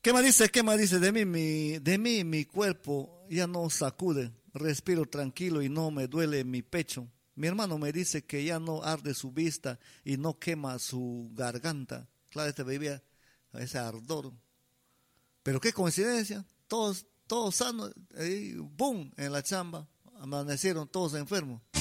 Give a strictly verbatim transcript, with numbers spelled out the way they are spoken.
¿Qué me dice? ¿Qué me dice? De mí, mi, de mí mi cuerpo ya no sacude, respiro tranquilo y no me duele mi pecho. Mi hermano me dice que ya no arde su vista y no quema su garganta. Claro, este vivía ese ardor. Pero qué coincidencia, todos, todos sanos, y boom, en la chamba, amanecieron todos enfermos.